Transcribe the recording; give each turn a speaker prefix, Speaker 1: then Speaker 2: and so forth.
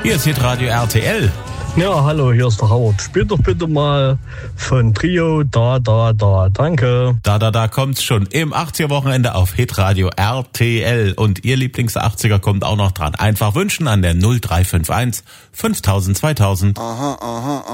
Speaker 1: Hier ist Hitradio RTL.
Speaker 2: Ja, hallo, hier ist der Howard. Spielt doch bitte mal von Trio Da, Da, Da. Danke.
Speaker 1: Da kommt's schon im 80er-Wochenende auf Hitradio RTL. Und Ihr Lieblings-80er kommt auch noch dran. Einfach wünschen an der 0351 5000 2000.
Speaker 3: Aha.